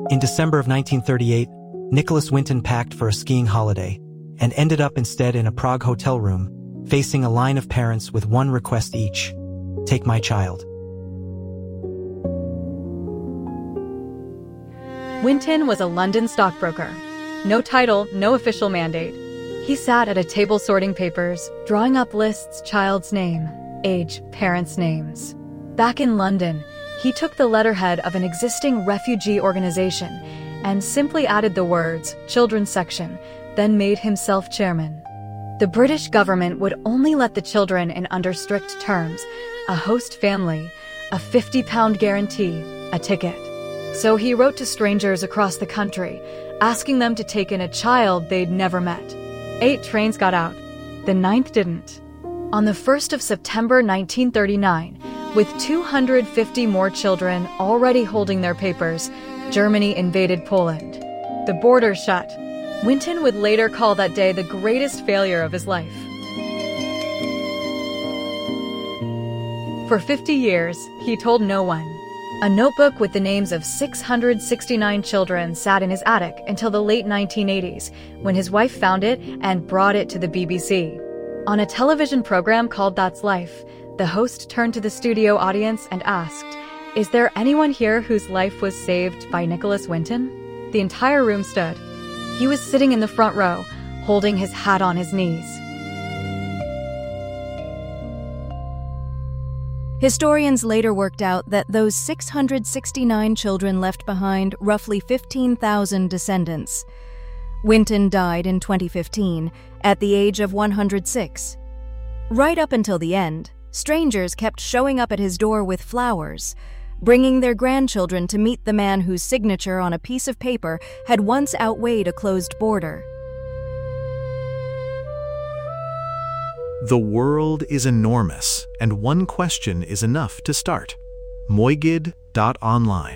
In December of 1938, Nicholas Winton packed for a skiing holiday and ended up instead in a Prague hotel room, facing a line of parents with one request each: take my child. Winton was a London stockbroker. No title, no official mandate. He sat at a table sorting papers, drawing up lists: child's name, age, parents' names. Back in London, he took the letterhead of an existing refugee organization and simply added the words children's section, then made himself chairman. The British government would only let the children in under strict terms: a host family, a £50 guarantee, a ticket. So he wrote to strangers across the country, asking them to take in a child they'd never met. 8 trains got out. The 9th didn't. On the 1st of September 1939, with 250 more children already holding their papers, Germany invaded Poland. The border shut. Winton would later call that day the greatest failure of his life. For 50 years, he told no one. A notebook with the names of 669 children sat in his attic until the late 1980s, when his wife found it and brought it to the BBC. On a television program called That's Life, the host turned to the studio audience and asked, "Is there anyone here whose life was saved by Nicholas Winton?" The entire room stood. He was sitting in the front row, holding his hat on his knees. Historians later worked out that those 669 children left behind roughly 15,000 descendants. Winton died in 2015 at the age of 106. Right up until the end, strangers kept showing up at his door with flowers, bringing their grandchildren to meet the man whose signature on a piece of paper had once outweighed a closed border. The world is enormous, and one question is enough to start. Moigid.online